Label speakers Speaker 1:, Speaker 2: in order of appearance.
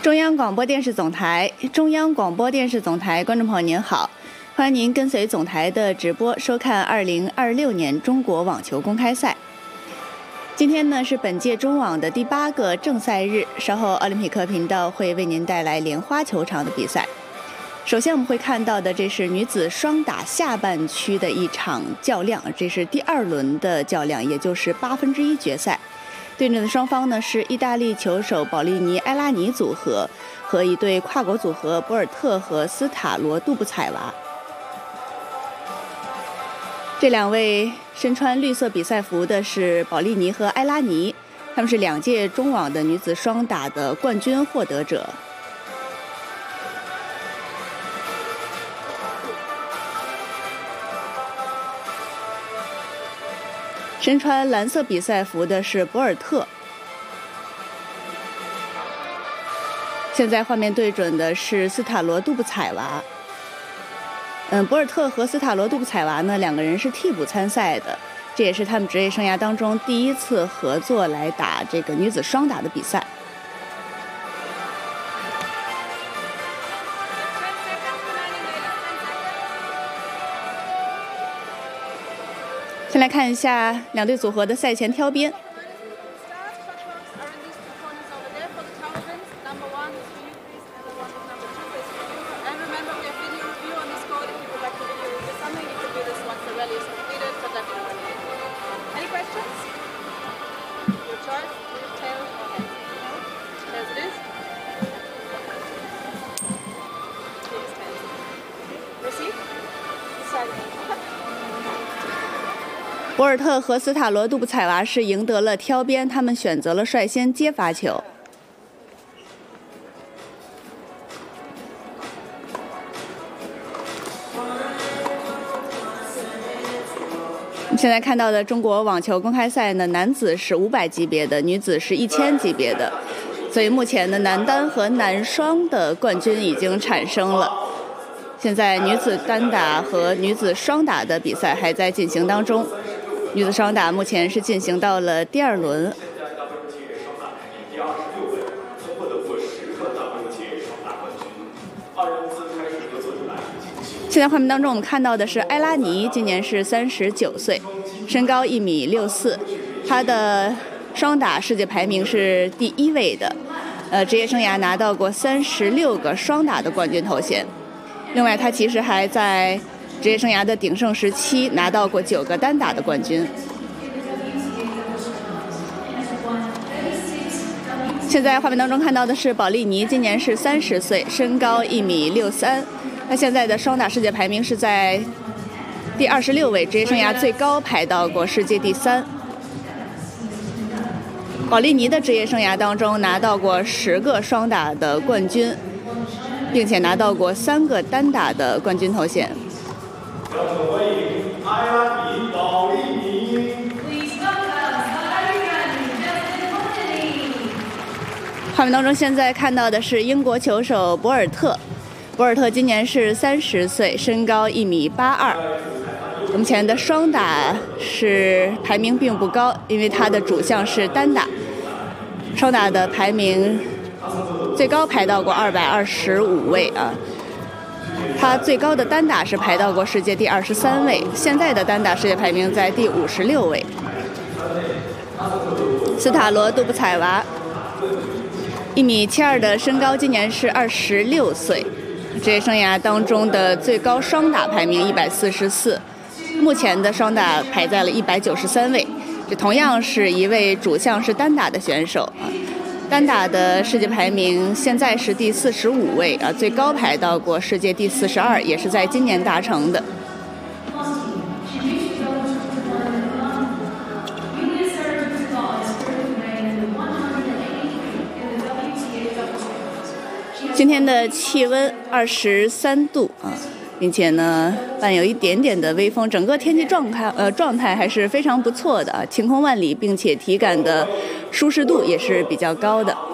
Speaker 1: 中央广播电视总台，观众朋友您好，欢迎您跟随总台的直播收看2026年中国网球公开赛。今天呢是本届中网的第8个正赛日，稍后奥林匹克频道会为您带来莲花球场的比赛。首先我们会看到的，这是女子双打下半区的一场较量，这是第2轮的较量，也就是1/8决赛。对阵的双方呢是意大利球手保利尼埃拉尼组合和一对跨国组合博尔特和斯塔罗杜布采娃。这2位身穿绿色比赛服的是保利尼和埃拉尼，他们是2届中网的女子双打的冠军获得者。身穿蓝色比赛服的是博尔特。现在画面对准的是斯塔罗杜布采娃。博尔特和斯塔罗杜布采娃呢，2个人是替补参赛的，这也是他们职业生涯当中第1次合作来打这个女子双打的比赛。先来看一下2队组合的赛前挑编。博尔特和斯塔罗杜布采娃是赢得了挑边，他们选择了率先接发球。现在看到的中国网球公开赛呢，男子是500级别的，女子是1000级别的，所以目前的男单和男双的冠军已经产生了。现在女子单打和女子双打的比赛还在进行当中。女子双打目前是进行到了第2轮。现在画面当中我们看到的是埃拉尼，今年是39岁，身高1.64米，她的双打世界排名是第1位的，职业生涯拿到过36个双打的冠军头衔。另外，她其实还在职业生涯的鼎盛时期拿到过9个单打的冠军。现在画面当中看到的是保利尼，今年是30岁，身高1.63米，他现在的双打世界排名是在第26位，职业生涯最高排到过世界第3。保利尼的职业生涯当中拿到过10个双打的冠军，并且拿到过3个单打的冠军头衔。
Speaker 2: 让我们欢迎埃拉尼、保利尼。
Speaker 1: 画面当中现在看到的是英国球手博尔特，博尔特今年是30岁，身高1.82米。目前的双打是排名并不高，因为他的主项是单打，双打的排名最高排到过225位啊。他最高的单打是排到过世界第23位，现在的单打世界排名在第56位。斯塔罗杜布采娃1.72米的身高，今年是26岁，职业生涯当中的最高双打排名144，目前的双打排在了193位。这同样是一位主项是单打的选手啊，单打的世界排名现在是第45位啊，最高排到过世界第42，也是在今年达成的。今天的气温23度啊，并且呢伴有一点点的微风，整个天气状态还是非常不错的啊，晴空万里，并且体感的舒适度也是比较高的。